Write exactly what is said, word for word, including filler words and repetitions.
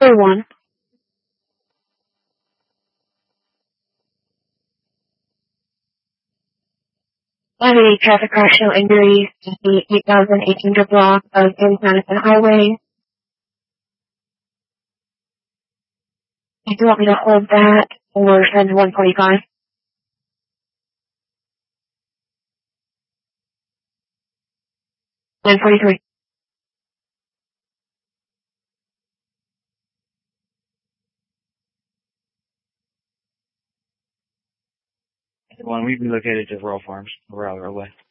one. And a traffic crash, no injuries, the eight thousand eight hundred block of East Madison Highway. Do you want me to hold that or send one forty-five? one forty-three. One, we've relocated to Rural Farms, Rural Roadway.